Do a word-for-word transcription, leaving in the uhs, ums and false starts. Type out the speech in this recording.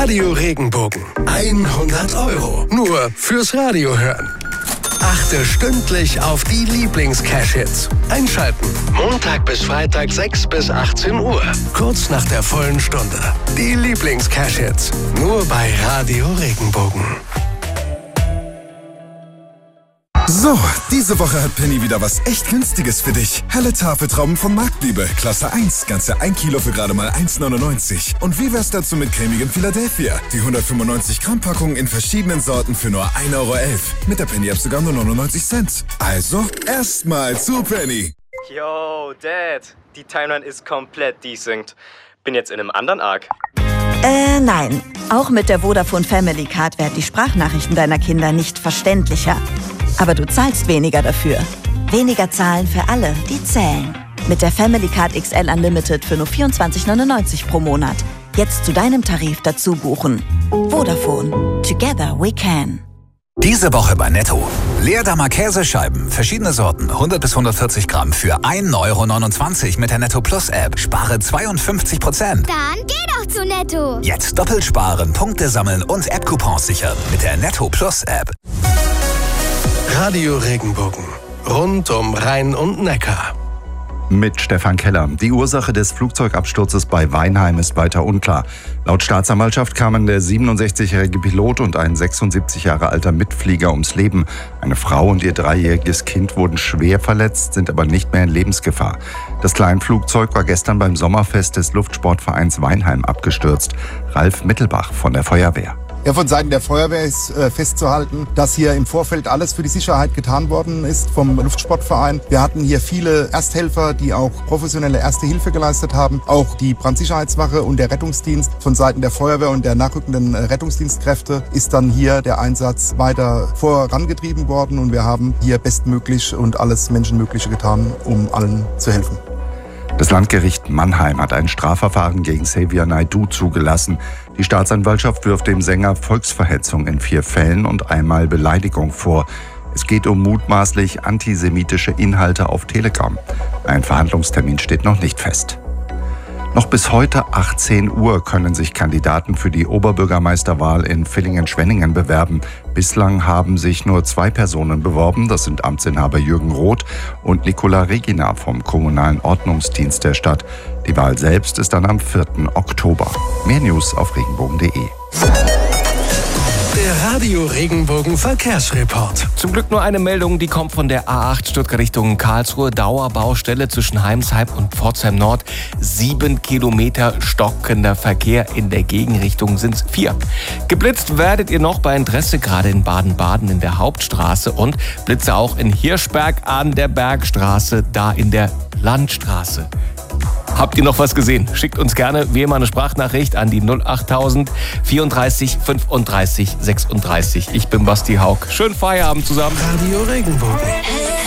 Radio Regenbogen. hundert Euro. Nur fürs Radio hören. Achte stündlich auf die Lieblings-Cash-Hits. Einschalten. Montag bis Freitag sechs bis achtzehn Uhr. Kurz nach der vollen Stunde. Die Lieblings-Cash-Hits. Nur bei Radio Regenbogen. So, diese Woche hat Penny wieder was echt Günstiges für dich. Helle Tafeltrauben von Marktliebe, Klasse eins, ganze ein Kilo für gerade mal eins neunundneunzig. Und wie wär's dazu mit cremigem Philadelphia? Die hundertfünfundneunzig Gramm Packung in verschiedenen Sorten für nur ein Euro elf. Mit der Penny-App sogar nur neunundneunzig Cent. Also, erstmal zu Penny. Yo, Dad, die Timeline ist komplett desynced. Bin jetzt in einem anderen Arc. Äh, nein. Auch mit der Vodafone Family Card werden die Sprachnachrichten deiner Kinder nicht verständlicher. Aber du zahlst weniger dafür. Weniger zahlen für alle, die zählen. Mit der Family Card X L Unlimited für nur vierundzwanzig neunundneunzig pro Monat. Jetzt zu deinem Tarif dazu buchen. Vodafone. Together we can. Diese Woche bei Netto. Leerdammer Käsescheiben, verschiedene Sorten, hundert bis hundertvierzig Gramm für ein Euro neunundzwanzig mit der Netto Plus App. Spare zweiundfünfzig Prozent. Dann geh doch zu Netto. Jetzt doppelt sparen, Punkte sammeln und App-Coupons sichern mit der Netto Plus App. Radio Regenbogen. Rund um Rhein und Neckar. Mit Stefan Keller. Die Ursache des Flugzeugabsturzes bei Weinheim ist weiter unklar. Laut Staatsanwaltschaft kamen der siebenundsechzigjährige Pilot und ein sechsundsiebzig Jahre alter Mitflieger ums Leben. Eine Frau und ihr dreijähriges Kind wurden schwer verletzt, sind aber nicht mehr in Lebensgefahr. Das Kleinflugzeug war gestern beim Sommerfest des Luftsportvereins Weinheim abgestürzt. Ralf Mittelbach von der Feuerwehr. Ja, von Seiten der Feuerwehr ist äh, festzuhalten, dass hier im Vorfeld alles für die Sicherheit getan worden ist vom Luftsportverein. Wir hatten hier viele Ersthelfer, die auch professionelle Erste Hilfe geleistet haben. Auch die Brandsicherheitswache und der Rettungsdienst von Seiten der Feuerwehr und der nachrückenden Rettungsdienstkräfte ist dann hier der Einsatz weiter vorangetrieben worden. Und wir haben hier bestmöglich und alles Menschenmögliche getan, um allen zu helfen. Das Landgericht Mannheim hat ein Strafverfahren gegen Xavier Naidoo zugelassen. Die Staatsanwaltschaft wirft dem Sänger Volksverhetzung in vier Fällen und einmal Beleidigung vor. Es geht um mutmaßlich antisemitische Inhalte auf Telegram. Ein Verhandlungstermin steht noch nicht fest. Noch bis heute achtzehn Uhr können sich Kandidaten für die Oberbürgermeisterwahl in Villingen-Schwenningen bewerben. Bislang haben sich nur zwei Personen beworben. Das sind Amtsinhaber Jürgen Roth und Nicola Regina vom Kommunalen Ordnungsdienst der Stadt. Die Wahl selbst ist dann am vierten Oktober. Mehr News auf regenbogen punkt de. Der Radio Regenbogen Verkehrsreport. Zum Glück nur eine Meldung, die kommt von der A acht Stuttgart Richtung Karlsruhe. Dauerbaustelle zwischen Heimsheim und Pforzheim Nord. Sieben Kilometer stockender Verkehr. In der Gegenrichtung sind es vier. Geblitzt werdet ihr noch bei Interesse, gerade in Baden-Baden in der Hauptstraße und Blitze auch in Hirschberg an der Bergstraße, da in der Landstraße. Habt ihr noch was gesehen? Schickt uns gerne wie immer eine Sprachnachricht an die null achttausend vierunddreißig fünfunddreißig sechsunddreißig. Ich bin Basti Haug. Schönen Feierabend zusammen. Radio Regenbogen.